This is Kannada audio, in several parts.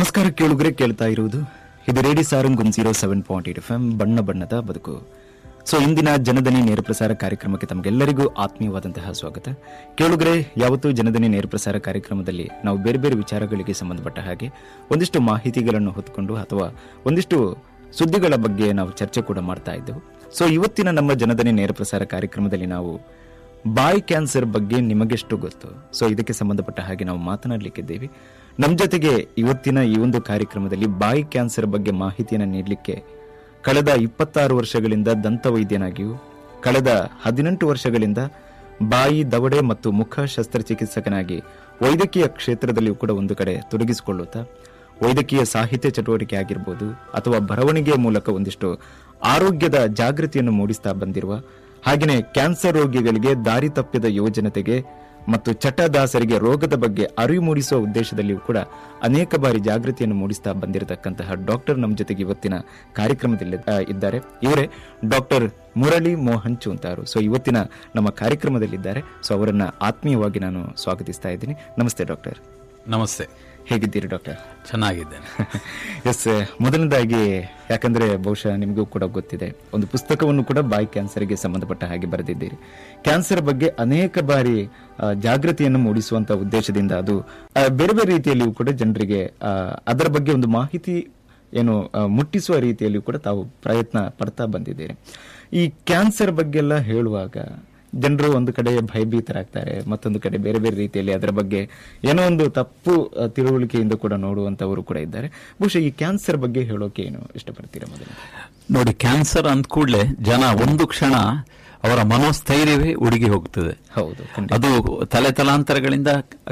ನಮಸ್ಕಾರ ಕೇಳುಗರೆ, ಕೇಳ್ತಾ ಇರುವುದು ಇದು ರೇಡಿಯೋ ಸಾರಂಗ್ 107.8 FM ಬಣ್ಣ ಬಣ್ಣದ ಬದುಕು. ಸೊ ಇಂದಿನ ಜನದನಿ ನೇರ ಪ್ರಸಾರ ಕಾರ್ಯಕ್ರಮಕ್ಕೆ ತಮಗೆಲ್ಲರಿಗೂ ಆತ್ಮೀಯವಾದಂತಹ ಸ್ವಾಗತ. ಕೇಳುಗರೆ, ಯಾವತ್ತೂ ಜನದನಿ ನೇರ ಪ್ರಸಾರ ಕಾರ್ಯಕ್ರಮದಲ್ಲಿ ನಾವು ಬೇರೆ ಬೇರೆ ವಿಚಾರಗಳಿಗೆ ಸಂಬಂಧಪಟ್ಟ ಹಾಗೆ ಒಂದಿಷ್ಟು ಮಾಹಿತಿಗಳನ್ನು ಹೊತ್ಕೊಂಡು ಅಥವಾ ಒಂದಿಷ್ಟು ಸುದ್ದಿಗಳ ಬಗ್ಗೆ ನಾವು ಚರ್ಚೆ ಕೂಡ ಮಾಡ್ತಾ ಇದ್ದೆವು. ಸೊ ಇವತ್ತಿನ ನಮ್ಮ ಜನದನಿ ನೇರ ಪ್ರಸಾರ ಕಾರ್ಯಕ್ರಮದಲ್ಲಿ ನಾವು ಬಾಯಿ ಕ್ಯಾನ್ಸರ್ ಬಗ್ಗೆ ನಿಮಗೆಷ್ಟು ಗೊತ್ತು, ಸೊ ಇದಕ್ಕೆ ಸಂಬಂಧಪಟ್ಟ ಹಾಗೆ ನಾವು ಮಾತನಾಡಲಿಕ್ಕಿದ್ದೇವೆ. ನಮ್ಮ ಜೊತೆಗೆ ಇವತ್ತಿನ ಈ ಒಂದು ಕಾರ್ಯಕ್ರಮದಲ್ಲಿ ಬಾಯಿ ಕ್ಯಾನ್ಸರ್ ಬಗ್ಗೆ ಮಾಹಿತಿಯನ್ನು ನೀಡಲಿಕ್ಕೆ ಕಳೆದ 26 ವರ್ಷಗಳಿಂದ ದಂತವೈದ್ಯನಾಗಿಯೂ ಕಳೆದ 18 ವರ್ಷಗಳಿಂದ ಬಾಯಿ, ದವಡೆ ಮತ್ತು ಮುಖ ಶಸ್ತ್ರಚಿಕಿತ್ಸಕನಾಗಿ ವೈದ್ಯಕೀಯ ಕ್ಷೇತ್ರದಲ್ಲಿಯೂ ಕೂಡ ಒಂದು ಕಡೆ ತೊಡಗಿಸಿಕೊಳ್ಳುತ್ತಾ ವೈದ್ಯಕೀಯ ಸಾಹಿತ್ಯ ಚಟುವಟಿಕೆ ಆಗಿರಬಹುದು ಅಥವಾ ಬರವಣಿಗೆಯ ಮೂಲಕ ಒಂದಿಷ್ಟು ಆರೋಗ್ಯದ ಜಾಗೃತಿಯನ್ನು ಮೂಡಿಸ್ತಾ ಬಂದಿರುವ, ಹಾಗೆಯೇ ಕ್ಯಾನ್ಸರ್ ರೋಗಿಗಳಿಗೆ ದಾರಿ ತಪ್ಪಿದ ಯೋಜನೆತೆಗೆ ಮತ್ತು ಚಟದಾಸರಿಗೆ ರೋಗದ ಬಗ್ಗೆ ಅರಿವು ಮೂಡಿಸುವ ಉದ್ದೇಶದಲ್ಲಿಯೂ ಕೂಡ ಅನೇಕ ಬಾರಿ ಜಾಗೃತಿಯನ್ನು ಮೂಡಿಸ್ತಾ ಬಂದಿರತಕ್ಕಂತಹ ಡಾಕ್ಟರ್ ನಮ್ಮ ಜೊತೆಗೆ ಇವತ್ತಿನ ಕಾರ್ಯಕ್ರಮದಲ್ಲಿ ಇದ್ದಾರೆ. ಇವರೇ ಡಾಕ್ಟರ್ ಮುರಳಿ ಮೋಹನ್ ಚೂಂತಾರು. ಸೊ ಇವತ್ತಿನ ನಮ್ಮ ಕಾರ್ಯಕ್ರಮದಲ್ಲಿದ್ದಾರೆ. ಸೊ ಅವರನ್ನ ಆತ್ಮೀಯವಾಗಿ ನಾನು ಸ್ವಾಗತಿಸ್ತಾ ಇದ್ದೀನಿ. ನಮಸ್ತೆ ಡಾಕ್ಟರ್. ನಮಸ್ತೆ. ಹೇಗಿದ್ದೀರಿ ಡಾಕ್ಟರ್? ಚೆನ್ನಾಗಿದ್ದೇನೆ. ಎಸ್, ಮೊದಲನೇದಾಗಿ ಯಾಕಂದ್ರೆ ಬಹುಶಃ ನಿಮಗೂ ಕೂಡ ಗೊತ್ತಿದೆ, ಒಂದು ಪುಸ್ತಕವನ್ನು ಕೂಡ ಬಾಯಿ ಕ್ಯಾನ್ಸರ್ಗೆ ಸಂಬಂಧಪಟ್ಟ ಹಾಗೆ ಬರೆದಿದ್ದೀರಿ. ಕ್ಯಾನ್ಸರ್ ಬಗ್ಗೆ ಅನೇಕ ಬಾರಿ ಜಾಗೃತಿಯನ್ನು ಮೂಡಿಸುವಂತಹ ಉದ್ದೇಶದಿಂದ ಅದು ಬೇರೆ ಬೇರೆ ರೀತಿಯಲ್ಲಿಯೂ ಕೂಡ ಜನರಿಗೆ ಅದರ ಬಗ್ಗೆ ಒಂದು ಮಾಹಿತಿ ಏನು ಮುಟ್ಟಿಸುವ ರೀತಿಯಲ್ಲಿಯೂ ಕೂಡ ತಾವು ಪ್ರಯತ್ನ ಪಡ್ತಾ ಬಂದಿದ್ದೀರಿ. ಈ ಕ್ಯಾನ್ಸರ್ ಬಗ್ಗೆ ಎಲ್ಲ ಹೇಳುವಾಗ ಜನರು ಒಂದು ಕಡೆ ಭಯಭೀತರಾಗ್ತಾರೆ, ಮತ್ತೊಂದು ಕಡೆ ಬೇರೆ ಬೇರೆ ರೀತಿಯಲ್ಲಿ ಅದರ ಬಗ್ಗೆ ಏನೋ ಒಂದು ತಪ್ಪು ತಿಳುವಳಿಕೆಯಿಂದ ಕೂಡ ನೋಡುವಂತವರು ಕೂಡ ಇದ್ದಾರೆ. ಬಹುಶಃ ಈ ಕ್ಯಾನ್ಸರ್ ಬಗ್ಗೆ ಹೇಳೋಕೆ ಏನು ಇಷ್ಟಪಡ್ತೀರಾ? ಮೊದಲು ನೋಡಿ, ಕ್ಯಾನ್ಸರ್ ಅಂದ ಕೂಡಲೇ ಜನ ಒಂದು ಕ್ಷಣ ಅವರ ಮನೋಸ್ಥೈರ್ಯವೇ ಉಡುಗಿ ಹೋಗ್ತದೆ. ಹೌದು, ಅದು ತಲೆ ತಲಾಂತರಗಳಿಂದ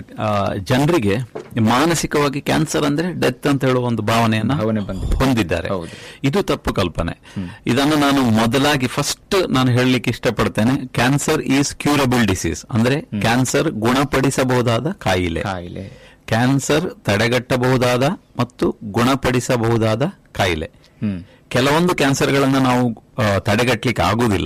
ಜನರಿಗೆ ಮಾನಸಿಕವಾಗಿ ಕ್ಯಾನ್ಸರ್ ಅಂದ್ರೆ ಡೆತ್ ಅಂತ ಹೇಳುವ ಒಂದು ಭಾವನೆಯನ್ನ ಹೊಂದಿದ್ದಾರೆ. ಇದು ತಪ್ಪು ಕಲ್ಪನೆ. ಇದನ್ನು ನಾನು ಮೊದಲಾಗಿ ಫಸ್ಟ್ ನಾನು ಹೇಳಲಿಕ್ಕೆ ಇಷ್ಟಪಡ್ತೇನೆ. ಕ್ಯಾನ್ಸರ್ ಈಸ್ ಕ್ಯೂರಬಲ್ ಡಿಸೀಸ್, ಅಂದ್ರೆ ಕ್ಯಾನ್ಸರ್ ಗುಣಪಡಿಸಬಹುದಾದ ಕಾಯಿಲೆ. ಕ್ಯಾನ್ಸರ್ ತಡೆಗಟ್ಟಬಹುದಾದ ಮತ್ತು ಗುಣಪಡಿಸಬಹುದಾದ ಕಾಯಿಲೆ. ಕೆಲವೊಂದು ಕ್ಯಾನ್ಸರ್ಗಳನ್ನ ನಾವು ತಡೆಗಟ್ಟಲಿಕ್ಕೆ ಆಗುವುದಿಲ್ಲ,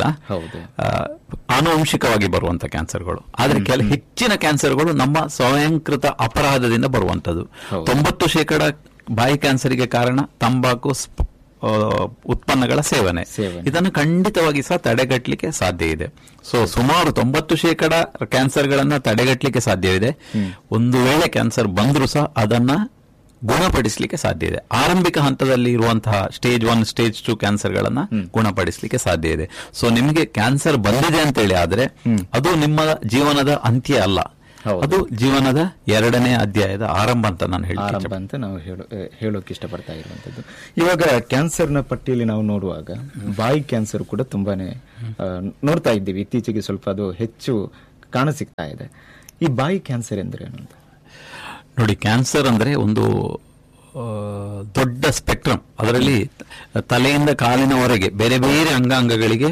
ಆನುವಂಶಿಕವಾಗಿ ಬರುವಂತ ಕ್ಯಾನ್ಸರ್ಗಳು. ಆದ್ರೆ ಹೆಚ್ಚಿನ ಕ್ಯಾನ್ಸರ್ಗಳು ನಮ್ಮ ಸ್ವಯಂಕೃತ ಅಪರಾಧದಿಂದ ಬರುವಂತದ್ದು. 90% ಬಾಯಿ ಕ್ಯಾನ್ಸರ್ಗೆ ಕಾರಣ ತಂಬಾಕು ಉತ್ಪನ್ನಗಳ ಸೇವನೆ. ಇದನ್ನು ಖಂಡಿತವಾಗಿ ಸಹ ತಡೆಗಟ್ಟಲಿಕ್ಕೆ ಸಾಧ್ಯ ಇದೆ. ಸೊ ಸುಮಾರು 90% ಕ್ಯಾನ್ಸರ್ಗಳನ್ನ ತಡೆಗಟ್ಟಲಿಕ್ಕೆ ಸಾಧ್ಯವಿದೆ. ಒಂದು ವೇಳೆ ಕ್ಯಾನ್ಸರ್ ಬಂದರೂ ಸಹ ಅದನ್ನ ಗುಣಪಡಿಸಲಿಕ್ಕೆ ಸಾಧ್ಯ ಇದೆ. ಆರಂಭಿಕ ಹಂತದಲ್ಲಿ ಇರುವಂತಹ ಸ್ಟೇಜ್ 1, ಸ್ಟೇಜ್ 2 ಕ್ಯಾನ್ಸರ್ಗಳನ್ನ ಗುಣಪಡಿಸಲಿಕ್ಕೆ ಸಾಧ್ಯ ಇದೆ. ಸೊ ನಿಮಗೆ ಕ್ಯಾನ್ಸರ್ ಬಂದಿದೆ ಅಂತೇಳಿ ಆದ್ರೆ ಅದು ನಿಮ್ಮ ಜೀವನದ ಅಂತ್ಯ ಅಲ್ಲ, ಅದು ಜೀವನದ 2ನೇ ಅಧ್ಯಾಯದ ಆರಂಭ ಅಂತ ನಾನು ಹೇಳೋಕೆ ಇಷ್ಟಪಡ್ತಾ ಇರುವಂತದ್ದು. ಇವಾಗ ಕ್ಯಾನ್ಸರ್ನ ಪಟ್ಟಿಯಲ್ಲಿ ನಾವು ನೋಡುವಾಗ ಬಾಯಿ ಕ್ಯಾನ್ಸರ್ ಕೂಡ ತುಂಬಾನೇ ನೋಡ್ತಾ ಇದ್ದೀವಿ. ಇತ್ತೀಚೆಗೆ ಸ್ವಲ್ಪ ಅದು ಹೆಚ್ಚು ಕಾಣಸಿಗ್ತಾ ಇದೆ. ಈ ಬಾಯಿ ಕ್ಯಾನ್ಸರ್ ಎಂದ್ರೆ ಏನು ಅಂತ ನೋಡಿ. ಕ್ಯಾನ್ಸರ್ ಅಂದ್ರೆ ಒಂದು ದೊಡ್ಡ ಸ್ಪೆಕ್ಟ್ರಮ್. ಅದರಲ್ಲಿ ತಲೆಯಿಂದ ಕಾಲಿನವರೆಗೆ ಬೇರೆ ಬೇರೆ ಅಂಗಾಂಗಗಳಿಗೆ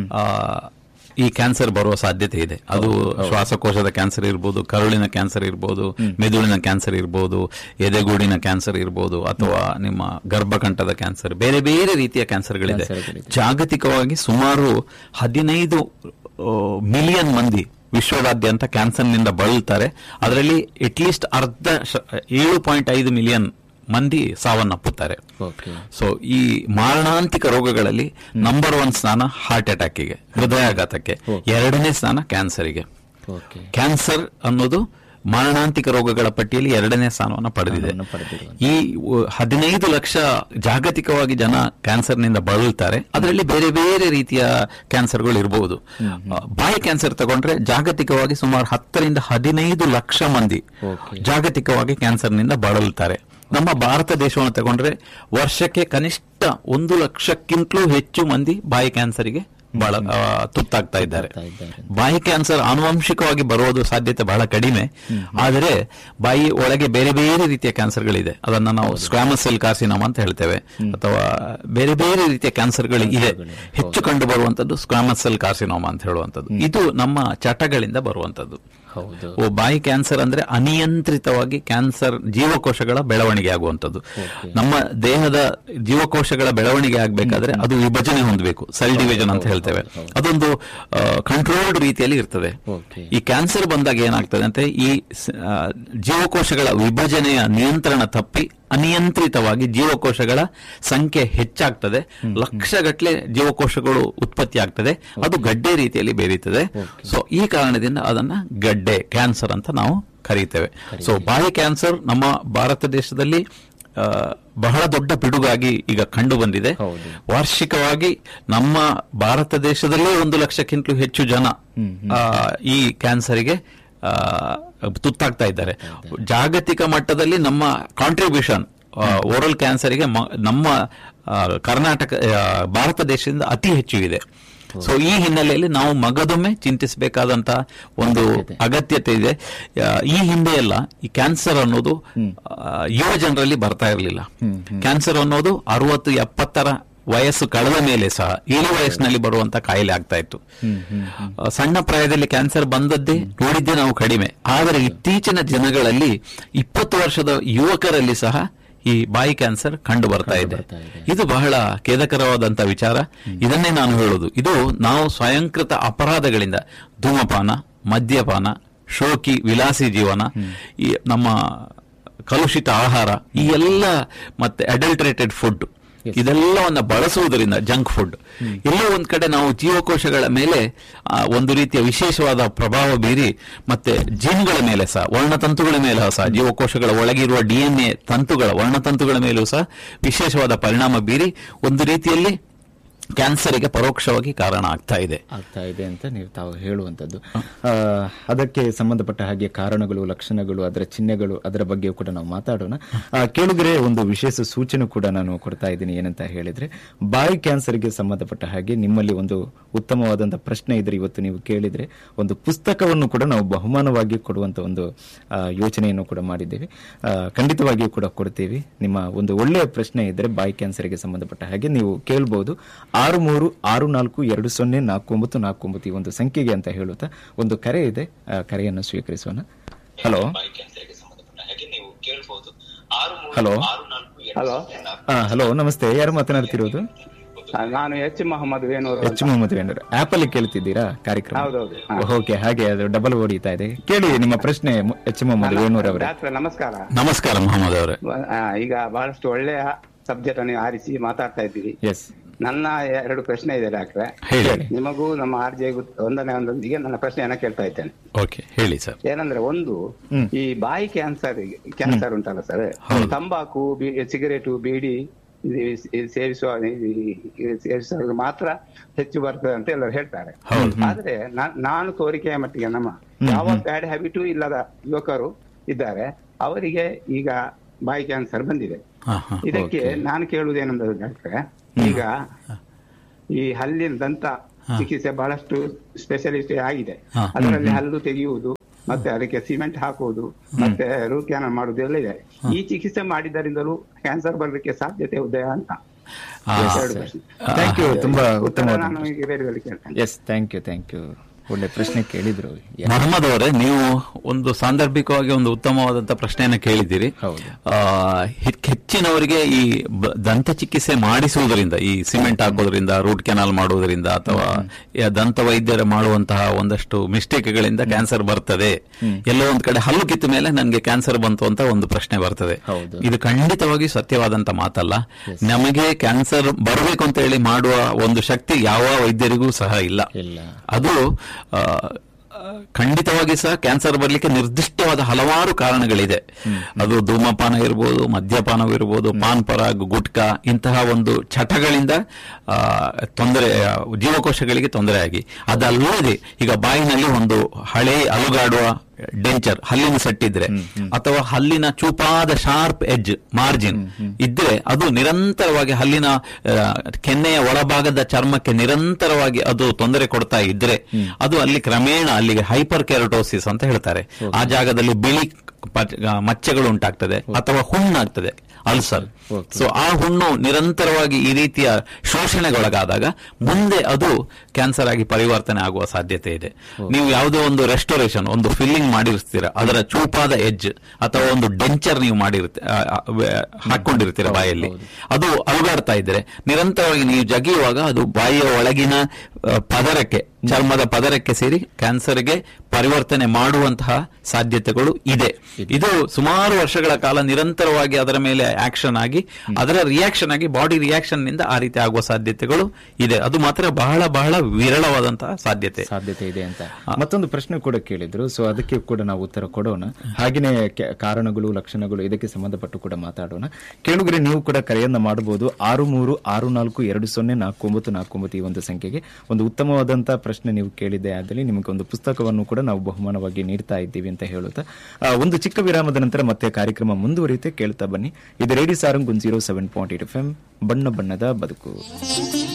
ಈ ಕ್ಯಾನ್ಸರ್ ಬರುವ ಸಾಧ್ಯತೆ ಇದೆ. ಅದು ಶ್ವಾಸಕೋಶದ ಕ್ಯಾನ್ಸರ್ ಇರ್ಬೋದು, ಕರುಳಿನ ಕ್ಯಾನ್ಸರ್ ಇರ್ಬೋದು, ಮೆದುಳಿನ ಕ್ಯಾನ್ಸರ್ ಇರ್ಬೋದು, ಎದೆಗೂಡಿನ ಕ್ಯಾನ್ಸರ್ ಇರ್ಬೋದು, ಅಥವಾ ನಿಮ್ಮ ಗರ್ಭಕಂಠದ ಕ್ಯಾನ್ಸರ್. ಬೇರೆ ಬೇರೆ ರೀತಿಯ ಕ್ಯಾನ್ಸರ್ಗಳಿದೆ. ಜಾಗತಿಕವಾಗಿ ಸುಮಾರು 15 ಮಿಲಿಯನ್ ಮಂದಿ ವಿಶ್ವದಾದ್ಯಂತ ಕ್ಯಾನ್ಸರ್ನಿಂದ ಬಳಲ್ತಾರೆ. ಅದರಲ್ಲಿ ಅಟ್ಲೀಸ್ಟ್ 7.5 ಮಿಲಿಯನ್ ಮಂದಿ ಸಾವನ್ನಪ್ಪುತ್ತಾರೆ. ಸೊ ಈ ಮಾರಣಾಂತಿಕ ರೋಗಗಳಲ್ಲಿ ನಂಬರ್ 1 ಸ್ಥಾನ ಹಾರ್ಟ್ ಅಟ್ಯಾಕ್ಗೆ, ಹೃದಯಾಘಾತಕ್ಕೆ. 2ನೇ ಸ್ಥಾನ ಕ್ಯಾನ್ಸರ್ಗೆ. ಕ್ಯಾನ್ಸರ್ ಅನ್ನೋದು ಮಾರಣಾಂತಿಕ ರೋಗಗಳ ಪಟ್ಟಿಯಲ್ಲಿ 2ನೇ ಸ್ಥಾನವನ್ನು ಪಡೆದಿದೆ. ಈ 15 ಲಕ್ಷ ಜಾಗತಿಕವಾಗಿ ಜನ ಕ್ಯಾನ್ಸರ್ನಿಂದ ಬಳಲ್ತಾರೆ. ಅದರಲ್ಲಿ ಬೇರೆ ಬೇರೆ ರೀತಿಯ ಕ್ಯಾನ್ಸರ್ಗಳು ಇರಬಹುದು. ಬಾಯಿ ಕ್ಯಾನ್ಸರ್ ತಗೊಂಡ್ರೆ ಜಾಗತಿಕವಾಗಿ ಸುಮಾರು 10 ರಿಂದ 15 ಲಕ್ಷ ಮಂದಿ ಜಾಗತಿಕವಾಗಿ ಕ್ಯಾನ್ಸರ್ನಿಂದ ಬಳಲ್ತಾರೆ. ನಮ್ಮ ಭಾರತ ದೇಶವನ್ನು ತಗೊಂಡ್ರೆ ವರ್ಷಕ್ಕೆ ಕನಿಷ್ಠ 1 ಲಕ್ಷಕ್ಕಿಂತಲೂ ಹೆಚ್ಚು ಮಂದಿ ಬಾಯಿ ಕ್ಯಾನ್ಸರ್ಗೆ ತುತ್ತಾಗ್ತಾ ಇದ್ದಾರೆ. ಬಾಯಿ ಕ್ಯಾನ್ಸರ್ ಆನುವಂಶಿಕವಾಗಿ ಬರುವುದು ಸಾಧ್ಯತೆ ಬಹಳ ಕಡಿಮೆ. ಆದರೆ ಬಾಯಿ ಒಳಗೆ ಬೇರೆ ಬೇರೆ ರೀತಿಯ ಕ್ಯಾನ್ಸರ್ಗಳಿದೆ. ಅದನ್ನ ನಾವು ಸ್ಕ್ವಾಮಸ್ ಸೆಲ್ ಕಾರ್ಸಿನೋಮ ಅಂತ ಹೇಳ್ತೇವೆ, ಅಥವಾ ಬೇರೆ ಬೇರೆ ರೀತಿಯ ಕ್ಯಾನ್ಸರ್ಗಳು ಇದೆ. ಹೆಚ್ಚು ಕಂಡು ಬರುವಂತದ್ದು ಸ್ಕ್ವಾಮಸ್ ಸೆಲ್ ಕಾರ್ಸಿನೋಮ ಅಂತ ಹೇಳುವಂತದ್ದು. ಇದು ನಮ್ಮ ಚಟಗಳಿಂದ ಬರುವಂತದ್ದು. ಬಾಯಿ ಕ್ಯಾನ್ಸರ್ ಅಂದ್ರೆ ಅನಿಯಂತ್ರಿತವಾಗಿ ಕ್ಯಾನ್ಸರ್ ಜೀವಕೋಶಗಳ ಬೆಳವಣಿಗೆ ಆಗುವಂತದ್ದು. ನಮ್ಮ ದೇಹದ ಜೀವಕೋಶಗಳ ಬೆಳವಣಿಗೆ ಆಗಬೇಕಾದ್ರೆ ಅದು ವಿಭಜನೆ ಹೊಂದಬೇಕು, ಸೆಲ್ ಡಿವಿಷನ್ ಅಂತ ಹೇಳ್ತೇವೆ. ಅದೊಂದು ಕಂಟ್ರೋಲ್ಡ್ ರೀತಿಯಲ್ಲಿ ಇರ್ತದೆ. ಈ ಕ್ಯಾನ್ಸರ್ ಬಂದಾಗ ಏನಾಗ್ತದೆ ಅಂತ ಈ ಜೀವಕೋಶಗಳ ವಿಭಜನೆಯ ನಿಯಂತ್ರಣ ತಪ್ಪಿ ಅನಿಯಂತ್ರಿತವಾಗಿ ಜೀವಕೋಶಗಳ ಸಂಖ್ಯೆ ಹೆಚ್ಚಾಗ್ತದೆ, ಲಕ್ಷಗಟ್ಟಲೆ ಜೀವಕೋಶಗಳು ಉತ್ಪತ್ತಿ ಆಗ್ತದೆ, ಅದು ಗಡ್ಡೆ ರೀತಿಯಲ್ಲಿ ಬೆರೀತದೆ. ಸೊ ಈ ಕಾರಣದಿಂದ ಅದನ್ನ ಗಡ್ಡೆ ಕ್ಯಾನ್ಸರ್ ಅಂತ ನಾವು ಕರೀತೇವೆ. ಸೊ ಬಾಯಿ ಕ್ಯಾನ್ಸರ್ ನಮ್ಮ ಭಾರತ ದೇಶದಲ್ಲಿ ಬಹಳ ದೊಡ್ಡ ಪಿಡುಗಾಗಿ ಈಗ ಕಂಡು ಬಂದಿದೆ. ವಾರ್ಷಿಕವಾಗಿ ನಮ್ಮ ಭಾರತ ದೇಶದಲ್ಲೇ 1 ಲಕ್ಷಕ್ಕಿಂತಲೂ ಹೆಚ್ಚು ಜನ ಈ ಕ್ಯಾನ್ಸರ್ಗೆ ತುತ್ತಾಗ್ತಾ ಇದ್ದಾರೆ. ಜಾಗತಿಕ ಮಟ್ಟದಲ್ಲಿ ನಮ್ಮ ಕಾಂಟ್ರಿಬ್ಯೂಷನ್ ಓರಲ್ ಕ್ಯಾನ್ಸರ್ಗೆ ನಮ್ಮ ಕರ್ನಾಟಕ ಭಾರತ ದೇಶದಿಂದ ಅತಿ ಹೆಚ್ಚು ಇದೆ. ಸೊ ಈ ಹಿನ್ನೆಲೆಯಲ್ಲಿ ನಾವು ಮಗದೊಮ್ಮೆ ಚಿಂತಿಸಬೇಕಾದಂತಹ ಒಂದು ಅಗತ್ಯತೆ ಇದೆ. ಈ ಹಿಂದೆ ಎಲ್ಲ ಈ ಕ್ಯಾನ್ಸರ್ ಅನ್ನೋದು ಯುವ ಜನರಲ್ಲಿ ಬರ್ತಾ ಇರಲಿಲ್ಲ. ಕ್ಯಾನ್ಸರ್ ಅನ್ನೋದು 60-70 ವಯಸ್ಸು ಕಳೆದ ಮೇಲೆ ಸಹ ಇಳಿ ವಯಸ್ಸಿನಲ್ಲಿ ಬರುವಂತ ಕಾಯಿಲೆ ಆಗ್ತಾ ಇತ್ತು. ಸಣ್ಣ ಪ್ರಾಯದಲ್ಲಿ ಕ್ಯಾನ್ಸರ್ ಬಂದದ್ದೇ ನೋಡಿದ್ದೇ ನಾವು ಕಡಿಮೆ. ಆದರೆ ಇತ್ತೀಚಿನ ದಿನಗಳಲ್ಲಿ 20 ವರ್ಷದ ಯುವಕರಲ್ಲಿ ಸಹ ಈ ಬಾಯಿ ಕ್ಯಾನ್ಸರ್ ಕಂಡು ಬರ್ತಾ ಇದೆ. ಇದು ಬಹಳ ಖೇದಕರವಾದಂತಹ ವಿಚಾರ. ಇದನ್ನೇ ನಾನು ಹೇಳುವುದು, ಇದು ನಾವು ಸ್ವಯಂಕೃತ ಅಪರಾಧಗಳಿಂದ ಧೂಮಪಾನ, ಮದ್ಯಪಾನ, ಶೋಕಿ ವಿಲಾಸಿ ಜೀವನ, ಈ ನಮ್ಮ ಕಲುಷಿತ ಆಹಾರ, ಈ ಎಲ್ಲ ಮತ್ತೆ ಅಡಲ್ಟ್ರೇಟೆಡ್ ಫುಡ್ ಇದೆಲ್ಲವನ್ನ ಬಳಸುವುದರಿಂದ, ಜಂಕ್ ಫುಡ್, ಎಲ್ಲೋ ಒಂದ್ ಕಡೆ ನಾವು ಜೀವಕೋಶಗಳ ಮೇಲೆ ಒಂದು ರೀತಿಯ ವಿಶೇಷವಾದ ಪ್ರಭಾವ ಬೀರಿ, ಮತ್ತೆ ಜೀನ್ಗಳ ಮೇಲೆ ಸಹ, ವರ್ಣತಂತುಗಳ ಮೇಲೆ ಸಹ, ಜೀವಕೋಶಗಳ ಒಳಗಿರುವ DNA ತಂತುಗಳ ವರ್ಣತಂತುಗಳ ಮೇಲೂ ಸಹ ವಿಶೇಷವಾದ ಪರಿಣಾಮ ಬೀರಿ ಒಂದು ರೀತಿಯಲ್ಲಿ ಕ್ಯಾನ್ಸರ್ಗೆ ಪರೋಕ್ಷವಾಗಿ ಕಾರಣ ಆಗ್ತಾ ಇದೆ ಅಂತ ನೀವು ತಾವು ಹೇಳುವಂತದ್ದು. ಅದಕ್ಕೆ ಸಂಬಂಧಪಟ್ಟ ಹಾಗೆ ಕಾರಣಗಳು, ಲಕ್ಷಣಗಳು, ಅದರ ಚಿಹ್ನೆಗಳು, ಅದರ ಬಗ್ಗೆ ಕೂಡ ನಾವು ಮಾತಾಡೋಣ. ಕೇಳಿದ್ರೆ ಒಂದು ವಿಶೇಷ ಸೂಚನೆ ಕೂಡ ನಾನು ಕೊಡ್ತಾ ಇದ್ದೀನಿ. ಏನಂತ ಹೇಳಿದ್ರೆ, ಬಾಯಿ ಕ್ಯಾನ್ಸರ್ಗೆ ಸಂಬಂಧಪಟ್ಟ ಹಾಗೆ ನಿಮ್ಮಲ್ಲಿ ಒಂದು ಉತ್ತಮವಾದಂತಹ ಪ್ರಶ್ನೆ ಇದ್ರೆ ಇವತ್ತು ನೀವು ಕೇಳಿದ್ರೆ ಒಂದು ಪುಸ್ತಕವನ್ನು ಕೂಡ ನಾವು ಬಹುಮಾನವಾಗಿ ಕೊಡುವಂತ ಒಂದು ಯೋಚನೆಯನ್ನು ಕೂಡ ಮಾಡಿದ್ದೇವೆ. ಖಂಡಿತವಾಗಿಯೂ ಕೂಡ ಕೊಡ್ತೀವಿ. ನಿಮ್ಮ ಒಂದು ಒಳ್ಳೆಯ ಪ್ರಶ್ನೆ ಇದ್ರೆ ಬಾಯಿ ಕ್ಯಾನ್ಸರ್ಗೆ ಸಂಬಂಧಪಟ್ಟ ಹಾಗೆ ನೀವು ಕೇಳಬಹುದು. 6364204949 ಈ ಒಂದು ಸಂಖ್ಯೆಗೆ ಅಂತ ಹೇಳುತ್ತಾ ಒಂದು ಕರೆ ಇದೆ, ಕರೆಯನ್ನು ಸ್ವೀಕರಿಸೋಣ. ಹಲೋ ಹಲೋ ಹಲೋ, ನಮಸ್ತೆ. ಯಾರು ಮಾತನಾಡ್ತಿರೋದು? ನಾನು ಎಚ್ ಮೊಹಮ್ಮದ್ ವೇಣೂರ್. ಆಪ್ ಅಲ್ಲಿ ಕೇಳ್ತಿದ್ದೀರಾ ಕಾರ್ಯಕ್ರಮ? ಓಕೆ, ಹಾಗೆ ಅದು ಡಬಲ್ ಹೊಡಿತಾ ಇದೆ. ಕೇಳಿ ನಿಮ್ಮ ಪ್ರಶ್ನೆ ಎಚ್ ಮೊಹಮ್ಮದ್ ವೇಣೂರ್ ಅವರೇ. ನಮಸ್ಕಾರ. ನಮಸ್ಕಾರ ಮೊಹಮ್ಮದ್ ಅವರೇ. ಈಗ ಬಹಳಷ್ಟು ಒಳ್ಳೆಯ ಸಬ್ಜೆಕ್ಟ್ ಅನ್ನು ಆರಿಸಿ ಮಾತಾಡ್ತಾ ಇದ್ದೀರಿ. ನನ್ನ 2 ಪ್ರಶ್ನೆ ಇದೆ ಡಾಕ್ಟ್ರೆ. ನಿಮಗೂ ನಮ್ಮ RJ ಒಂದೊಂದಿಗೆ ನನ್ನ ಪ್ರಶ್ನೆಯನ್ನ ಕೇಳ್ತಾ ಇದ್ದೇನೆ. ಹೇಳಿ ಸರ್. ಏನಂದ್ರೆ, ಒಂದು, ಈ ಬಾಯಿ ಕ್ಯಾನ್ಸರ್ ಉಂಟಲ್ಲ ಸರ್, ತಂಬಾಕು, ಸಿಗರೇಟು, ಬೀಡಿ ಸೇವಿಸುವ ಮಾತ್ರ ಹೆಚ್ಚು ಬರ್ತದೆ ಅಂತ ಎಲ್ಲರೂ ಹೇಳ್ತಾರೆ. ಆದ್ರೆ ನಾನು ತೋರಿಕೆಯ ಮಟ್ಟಿಗೆ ನಮ್ಮ ಯಾವ ಬ್ಯಾಡ್ ಹ್ಯಾಬಿಟು ಇಲ್ಲದ ಯುವಕರು ಇದ್ದಾರೆ, ಅವರಿಗೆ ಈಗ ಬಾಯಿ ಕ್ಯಾನ್ಸರ್ ಬಂದಿದೆ. ಇದಕ್ಕೆ ನಾನು ಕೇಳುವುದೇನಂದ್ರೆ ಡಾಕ್ಟ್ರೆ, ಈಗ ಈ ಹಲ್ಲಿನ ದಂತ ಚಿಕಿತ್ಸೆ ಬಹಳಷ್ಟು ಸ್ಪೆಷಲಿಸ್ಟ್ ಆಗಿದೆ. ಅದರಲ್ಲಿ ಹಲ್ಲು ತೆಗೆಯುವುದು, ಮತ್ತೆ ಅದಕ್ಕೆ ಸಿಮೆಂಟ್ ಹಾಕುವುದು, ಮತ್ತೆ ರೂಟ್ ಕ್ಯಾನಲ್ ಮಾಡುವುದು ಎಲ್ಲ ಇದೆ. ಈ ಚಿಕಿತ್ಸೆ ಮಾಡಿದ್ದರಿಂದಲೂ ಕ್ಯಾನ್ಸರ್ ಬರಲಿಕ್ಕೆ ಸಾಧ್ಯತೆ ಉದಯ ಅಂತ. ಥ್ಯಾಂಕ್ ಯು, ತುಂಬಾ ಉತ್ತಮ. ನಾನು ಈಗ ಬೇರೆ ಕೇಳ್ತೇನೆ. Thank you. ಒಳ್ಳೆ ಪ್ರಶ್ನೆ ಕೇಳಿದ್ರು ಮೊಹಮ್ಮದ್ ಅವರೇ. ನೀವು ಒಂದು ಸಾಂದರ್ಭಿಕವಾಗಿ ಒಂದು ಉತ್ತಮವಾದಂತಹ ಪ್ರಶ್ನೆಯನ್ನು ಕೇಳಿದ್ದೀರಿ. ಹೆಚ್ಚಿನವರಿಗೆ ಈ ದಂತ ಚಿಕಿತ್ಸೆ ಮಾಡಿಸುವುದರಿಂದ, ಈ ಸಿಮೆಂಟ್ ಹಾಕೋದ್ರಿಂದ, ರೂಟ್ ಕೆನಾಲ್ ಮಾಡುವುದರಿಂದ, ಅಥವಾ ದಂತ ವೈದ್ಯರು ಮಾಡುವಂತಹ ಒಂದಷ್ಟು ಮಿಸ್ಟೇಕ್ಗಳಿಂದ ಕ್ಯಾನ್ಸರ್ ಬರ್ತದೆ, ಎಲ್ಲೋ ಒಂದ್ ಕಡೆ ಹಲ್ಲು ಕಿತ್ತ ಮೇಲೆ ನನಗೆ ಕ್ಯಾನ್ಸರ್ ಬಂತು ಅಂತ ಒಂದು ಪ್ರಶ್ನೆ ಬರ್ತದೆ. ಇದು ಖಂಡಿತವಾಗಿ ಸತ್ಯವಾದಂತ ಮಾತಲ್ಲ. ನಮಗೆ ಕ್ಯಾನ್ಸರ್ ಬರಬೇಕು ಅಂತ ಹೇಳಿ ಮಾಡುವ ಒಂದು ಶಕ್ತಿ ಯಾವ ವೈದ್ಯರಿಗೂ ಸಹ ಇಲ್ಲ. ಅದು ಖಂಡಿತವಾಗಿ ಸಹ ಕ್ಯಾನ್ಸರ್ ಬರಲಿಕ್ಕೆ ನಿರ್ದಿಷ್ಟವಾದ ಹಲವಾರು ಕಾರಣಗಳಿದೆ. ಅದು ಧೂಮಪಾನ ಇರ್ಬೋದು, ಮದ್ಯಪಾನವಿರ್ಬೋದು, ಪಾನ್ ಪರಾಗ್, ಗುಟ್ಕಾ ಇಂತಹ ಒಂದು ಚಟಗಳಿಂದ ತೊಂದರೆ, ಜೀವಕೋಶಗಳಿಗೆ ತೊಂದರೆ ಆಗಿ, ಅದಲ್ಲದೆ ಈಗ ಬಾಯಿನಲ್ಲಿ ಒಂದು ಹಳೆ ಅಲುಗಾಡುವ ಡೆಂಚರ್, ಹಲ್ಲಿನ ಸೆಟ್ಟಿದ್ರೆ, ಅಥವಾ ಹಲ್ಲಿನ ಚೂಪಾದ ಶಾರ್ಪ್ ಎಡ್ಜ್ ಮಾರ್ಜಿನ್ ಇದ್ರೆ, ಅದು ನಿರಂತರವಾಗಿ ಹಲ್ಲಿನ ಕೆನ್ನೆಯ ಒಳಭಾಗದ ಚರ್ಮಕ್ಕೆ ನಿರಂತರವಾಗಿ ಅದು ತೊಂದರೆ ಕೊಡ್ತಾ ಇದ್ರೆ, ಅದು ಅಲ್ಲಿ ಕ್ರಮೇಣ ಅಲ್ಲಿಗೆ ಹೈಪರ್ ಕೆರಟೋಸಿಸ್ ಅಂತ ಹೇಳ್ತಾರೆ. ಆ ಜಾಗದಲ್ಲಿ ಬಿಳಿ ಮಚ್ಚೆಗಳು ಉಂಟಾಗ್ತದೆ, ಅಥವಾ ಹುಣ್ಣಾಗ್ತದೆ, ಅಲ್ಸರ್. ಸೊ ಆ ಹುಣ್ಣು ನಿರಂತರವಾಗಿ ಈ ರೀತಿಯ ಶೋಷಣೆಗೊಳಗಾದಾಗ ಮುಂದೆ ಅದು ಕ್ಯಾನ್ಸರ್ ಆಗಿ ಪರಿವರ್ತನೆ ಆಗುವ ಸಾಧ್ಯತೆ ಇದೆ. ನೀವು ಯಾವುದೋ ಒಂದು ರೆಸ್ಟೋರೇಷನ್, ಒಂದು ಫಿಲ್ಲಿಂಗ್ ಮಾಡಿರ್ತೀರ, ಅದರ ಚೂಪಾದ ಎಡ್ಜ್ ಅಥವಾ ಒಂದು ಡೆಂಚರ್ ನೀವು ಹಾಕೊಂಡಿರ್ತೀರ ಬಾಯಲ್ಲಿ, ಅದು ಅಲುಗಾಡ್ತಾ ಇದ್ರೆ ನಿರಂತರವಾಗಿ ನೀವು ಜಗಿಯುವಾಗ ಅದು ಬಾಯಿಯ ಒಳಗಿನ ಪದರಕ್ಕೆ, ಚರ್ಮದ ಪದರಕ್ಕೆ ಸೇರಿ ಕ್ಯಾನ್ಸರ್ಗೆ ಪರಿವರ್ತನೆ ಮಾಡುವಂತಹ ಸಾಧ್ಯತೆಗಳು ಇದೆ. ಇದು ಸುಮಾರು ವರ್ಷಗಳ ಕಾಲ ನಿರಂತರವಾಗಿ ಅದರ ಮೇಲೆ ಆಕ್ಷನ್ ಆಗಿ ಅದರ ರಿಯಾಕ್ಷನ್ ಆಗಿ ಬಾಡಿ ರಿಯಾಕ್ಷನ್ ನಿಂದ ಆ ರೀತಿ ಆಗುವ ಸಾಧ್ಯತೆಗಳು ಇದೆ. ಅದು ಮಾತ್ರ ಬಹಳ ಬಹಳ ವಿರಳವಾದಂತಹ ಸಾಧ್ಯತೆ ಇದೆ ಅಂತ ಮತ್ತೊಂದು ಪ್ರಶ್ನೆ ಕೂಡ ಕೇಳಿದ್ರು. ಸೊ ಅದಕ್ಕೆ ಕೂಡ ನಾವು ಉತ್ತರ ಕೊಡೋಣ. ಹಾಗೆಯೇ ಕಾರಣಗಳು, ಲಕ್ಷಣಗಳು ಇದಕ್ಕೆ ಸಂಬಂಧಪಟ್ಟು ಕೂಡ ಮಾತಾಡೋಣ. ಕೇಳುಗರೆ, ನೀವು ಕೂಡ ಕರೆಯನ್ನ ಮಾಡಬಹುದು 6364204949 ಈ ಒಂದು ಸಂಖ್ಯೆಗೆ. ಒಂದು ಉತ್ತಮವಾದಂತಹ ಪ್ರಶ್ನೆ ನೀವು ಕೇಳಿದ್ದೆ ಆದಲ್ಲಿ ನಿಮಗೆ ಒಂದು ಪುಸ್ತಕವನ್ನು ಕೂಡ ನಾವು ಬಹುಮಾನವಾಗಿ ನೀಡ್ತಾ ಇದ್ದೀವಿ ಅಂತ ಹೇಳುತ್ತಾ ಒಂದು ಚಿಕ್ಕ ವಿರಾಮದ ನಂತರ ಮತ್ತೆ ಕಾರ್ಯಕ್ರಮ ಮುಂದುವರಿಯುತ್ತೆ. ಕೇಳ್ತಾ ಬನ್ನಿ. ಇದು ರೇಡಿಯೋ ಸಾರಂಗ್ 107.8 FM, ಬಣ್ಣ ಬಣ್ಣದ ಬದುಕು.